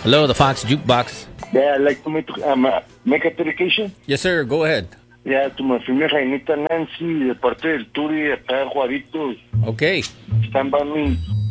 Hello, the Fox Jukebox. Yeah, I'd like to make a dedication. Yes, sir. Go ahead. Ya, tu me firme Jainita Nancy, de parte del Turi, de acá de Juaritos. Okay. Stand by me.